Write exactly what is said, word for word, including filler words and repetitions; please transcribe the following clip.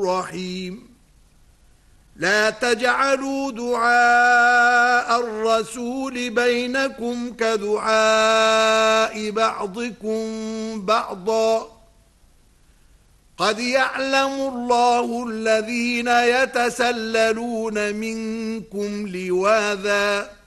رحيم لا تجعلوا دعاء الرسول بينكم كدعاء بعضكم بعضا قد يعلم الله الذين يتسللون منكم لواذا